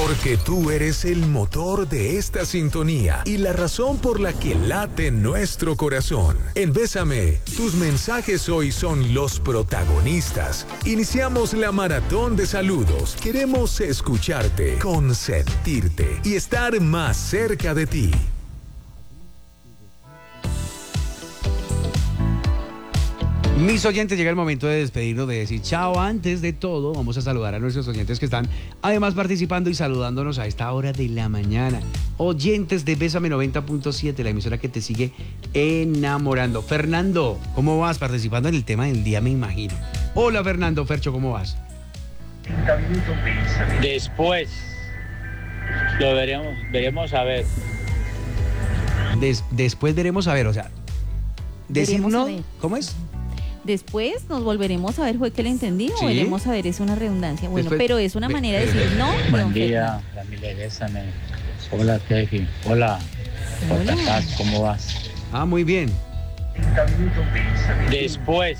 Porque tú eres el motor de esta sintonía y la razón por la que late nuestro corazón. En Bésame, tus mensajes hoy son los protagonistas. Iniciamos la maratón de saludos. Queremos escucharte, consentirte y estar más cerca de ti. Mis oyentes, llega el momento de despedirnos, de decir chao. Antes de todo, vamos a saludar a nuestros oyentes que están además participando y saludándonos a esta hora de la mañana. Oyentes de Bésame 90.7, la emisora que te sigue enamorando. Fernando, ¿cómo vas? Participando en el tema del día, me imagino. Hola, Fernando. Fercho, ¿cómo vas? Después lo veremos a ver. Después veremos a ver, o sea, decir no, ¿cómo es? Después nos volveremos a ver, fue que le entendí, Sí. o veremos a ver, es una redundancia. Bueno, Después, pero es una manera de decir no. Buen día, familia, bésame. Hola, Tefi. Hola, Hola. Paz, ¿cómo vas? Ah, muy bien. Después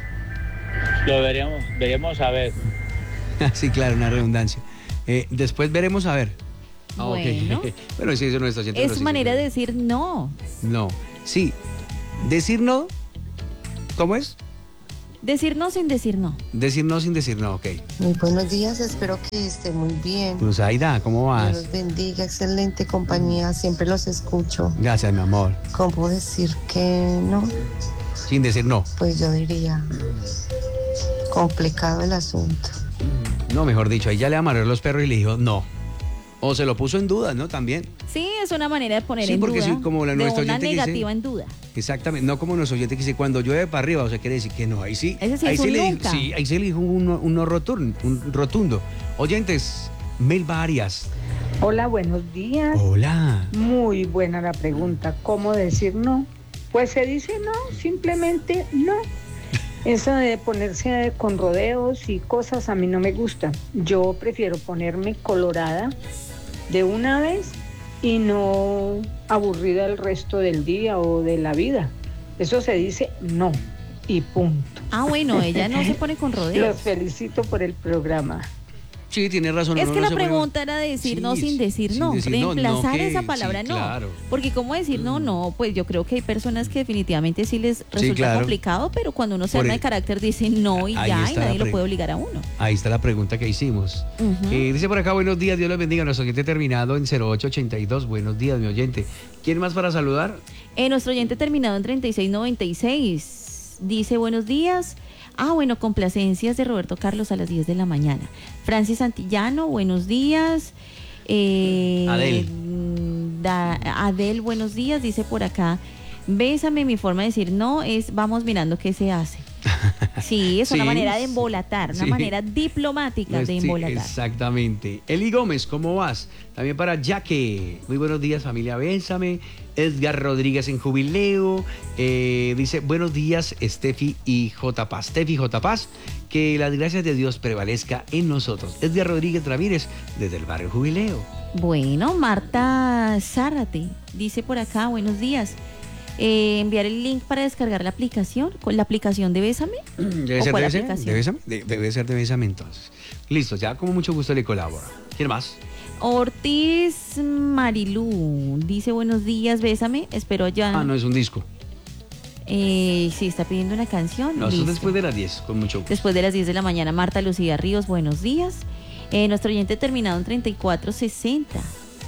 lo veremos a ver. Sí, claro, una redundancia. Después veremos a ver. Ah, ok. Bueno. Bueno, sí, eso no está haciendo. Es su manera de decir no. No, sí. Decir no, ¿cómo es? Decir no sin decir no. Decir no sin decir no, ok. Muy buenos días, espero que esté muy bien. Pues Aida, ¿cómo Dios vas? los bendiga, excelente compañía, siempre los escucho. Gracias, mi amor. ¿Cómo decir que no? Sin decir no. Pues yo diría, complicado el asunto. No, mejor dicho, ahí ya le amarró los perros y le dijo no. O se lo puso en duda, ¿no? También. Sí, es una manera de poner Sí, en porque duda. sí, como la de nuestra una oyente que dice- negativa en duda. Exactamente. No como nuestro oyente que dice cuando llueve para arriba, o sea, quiere decir que no. Ahí sí. Ese sí ahí es un le dijo, nunca. sí, ahí se le dijo un no rotundo. Oyentes, Melba Arias. Hola, buenos días. Hola. Muy buena la pregunta. ¿Cómo decir no? Pues se dice no, simplemente no. Eso de ponerse con rodeos y cosas a mí no me gusta. Yo prefiero ponerme colorada de una vez y no aburrida el resto del día o de la vida. Eso se dice no y punto. Ah, bueno, ella no se pone con rodeos. Los felicito por el programa. Sí, tiene razón. Es uno que no la se pone- pregunta era decir Sí, no sin decir sin no, decir no, reemplazar no que- esa palabra sí, no. claro. Porque cómo decir no, no, pues yo creo que hay personas que definitivamente sí les resulta claro. complicado, pero cuando uno se Por arma el- de carácter dice no y Ahí ya, y está la nadie lo pre- puede obligar a uno. Ahí está la pregunta que hicimos. Ujú. Dice por acá, buenos días, Dios los bendiga. Nuestro oyente terminado en 0882. Buenos días, mi oyente. ¿Quién más para saludar? Nuestro oyente terminado en 3696 dice buenos días. Ah, bueno, complacencias de Roberto Carlos a las 10 de la mañana. Francis Santillano, buenos días. Adel. Adel, buenos días, dice por acá. Bésame, mi forma de decir no es vamos mirando qué se hace. Sí, es una Sí, manera de embolatar, una sí. manera diplomática de Sí, embolatar. exactamente. Eli Gómez, ¿cómo vas? También para Jaque. Muy buenos días, familia Bésame. Edgar Rodríguez en jubileo. Dice, buenos días, Steffi y J. Paz. Steffi y J. Paz, que las gracias de Dios prevalezca en nosotros. Edgar Rodríguez Ramírez, desde el barrio Jubileo. Bueno, Marta Zárate dice por acá, buenos días. Enviar el link para descargar la aplicación, con la aplicación de Bésame. Debe ¿O ser cuál de Bésame. aplicación? ¿De Bésame? Debe ser de Bésame entonces. Listo, ya con mucho gusto le colabora. ¿Quién más? Ortiz Marilú dice buenos días, Bésame. Espero ya. Ah, no, es un disco. Sí, está pidiendo una canción. No, eso es Listo. después de las 10, con mucho gusto. Después de las 10 de la mañana, Marta Lucía Ríos, buenos días. Nuestro oyente terminado en 3460.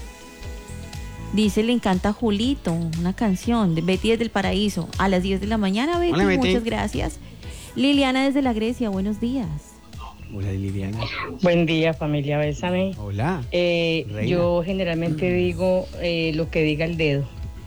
Dice, le encanta Julito, una canción de Betty desde el Paraíso. A las 10 de la mañana, Betty, Hola, Betty. muchas gracias. Liliana desde la Grecia, buenos días. Hola, Liliana. Buen día, familia Bésame. Hola. Yo generalmente digo lo que diga el dedo.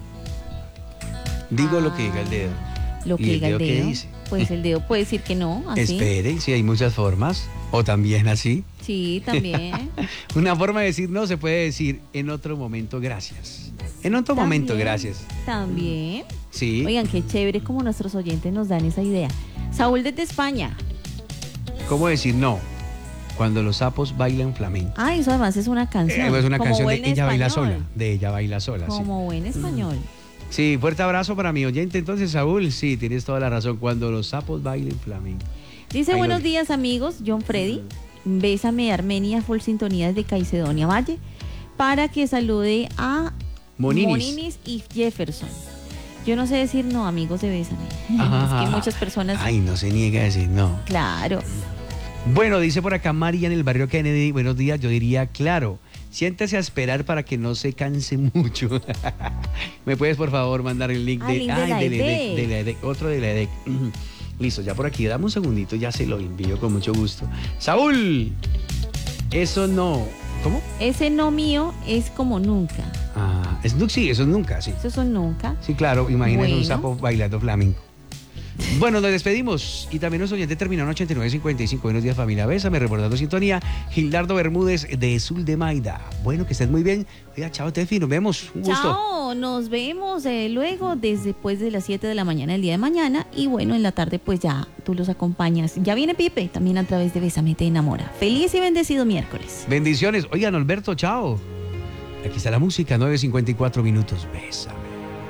Digo lo que diga el dedo. Lo que ¿Y el diga el dedo qué dedo. dice? Pues el dedo puede decir que no, así. Espere, sí, hay muchas formas. O también así. Sí, también. Una forma de decir no se puede decir en otro momento gracias. En otro momento También, gracias. También. Sí. Oigan, qué chévere como nuestros oyentes nos dan esa idea. Saúl desde España. ¿Cómo decir no? Cuando los sapos bailan flamenco. Ah, eso además es una canción. Es una como canción de buen Ella Baila español. Sola. De Ella Baila Sola, sí. Como buen español. Sí, fuerte abrazo para mi oyente. Entonces, Saúl, sí, tienes toda la razón. Cuando los sapos bailen flamenco. Dice, Ahí lo buenos vi. días, amigos. John Freddy. Bésame Armenia, full sintonía desde Caicedonia Valle, para que salude a Moninis y Jefferson. Yo no sé decir no, amigos de Bésame. Ajá. Es que muchas personas... Ay, no se niega a decir no. Claro. Bueno, dice por acá María en el barrio Kennedy, buenos días, yo diría, claro, siéntese a esperar para que no se canse mucho. ¿Me puedes, por favor, mandar el link link de la EDEC. Otro de la EDEC. Listo, ya por aquí, dame un segundito, ya se lo envío con mucho gusto. Saúl, eso no... ¿Cómo? Ese no mío es como nunca. Ah, sí, eso es nunca, sí. Eso son nunca. Sí, claro, imagínate un Bueno. sapo bailando flamenco. Bueno, nos despedimos. Y también nuestro oyente terminó en 89.55. Buenos días, familia Bésame, reportando sintonía. Gildardo Bermúdez de Zulemaida. Bueno, que estén muy bien. Oiga, chao, Tefi, nos vemos. Un gusto. Chao, nos vemos luego después de las 7 de la mañana el día de mañana. Y bueno, en la tarde pues ya tú los acompañas. Ya viene Pipe, también a través de Bésame Te Enamora. Feliz y bendecido miércoles. Bendiciones. Oigan, Alberto, chao. Aquí está la música, 9:54 minutos. Bésame.